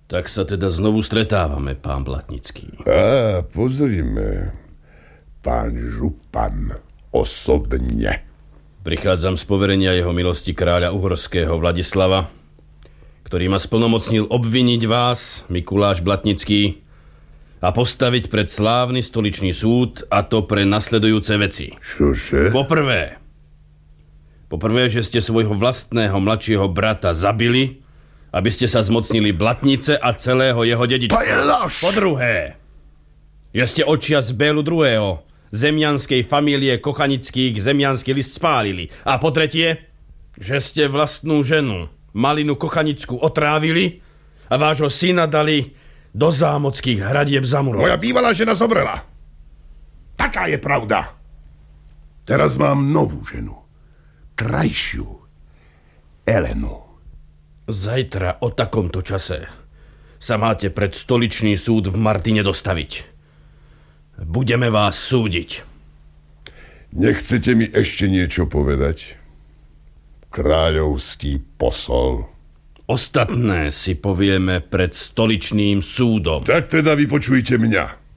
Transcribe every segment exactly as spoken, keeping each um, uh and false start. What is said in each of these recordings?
Tak sa teda znovu stretávame, pán Blatnický. Á, pozrime. Pán župan, osobne. Prichádzam z poverenia jeho milosti kráľa uhorského Vladislava, ktorý ma splnomocnil obviniť vás, Mikuláš Blatnický, a postaviť pred slávny stoličný súd, a to pre nasledujúce veci. Čože? Poprvé, poprvé, že ste svojho vlastného mladšieho brata zabili, aby ste sa zmocnili Blatnice a celého jeho dedičstva. To je lož! Po druhé, že ste odčias Bélu druhého. Zemianskej familie Kochanických zemiansky list spálili. A po tretie, že ste vlastnú ženu, Malinu Kochanickú, otrávili a vášho syna dali do zámockých hradieb zamurovať. Moja bývalá žena zomrela. Taká je pravda. Teraz mám novú ženu. Krajšiu. Elenu. Zajtra o takomto čase sa máte pred stoličný súd v Martine dostaviť. Budeme vás súdiť. Nechcete mi ešte niečo povedať? Kráľovský posol. Ostatné si povieme pred stoličným súdom. Tak teda vypočujte mňa.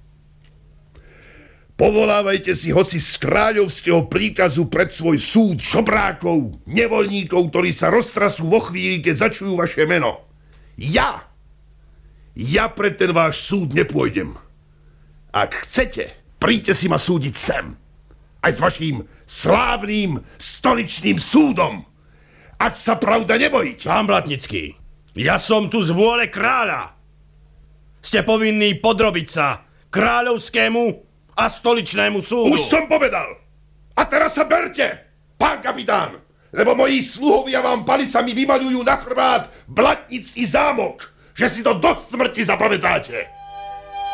Povolávajte si hoci z kráľovského príkazu pred svoj súd šobrákov, nevoľníkov, ktorí sa roztrasú vo chvíli, keď začujú vaše meno. Ja, ja pred ten váš súd nepôjdem. Ak chcete, príďte si ma súdiť sem. Aj s vaším slávnym stoličným súdom. Ať sa pravda nebojíte. Pán Blatnický, ja som tu z vôle kráľa. Ste povinní podrobiť sa kráľovskému a stoličnému súdu. Už som povedal. A teraz sa berte, pán kapitán, lebo moji sluhovia vám palicami vymaľujú na chrbát Blatnický zámok, že si to do smrti zapamätáte.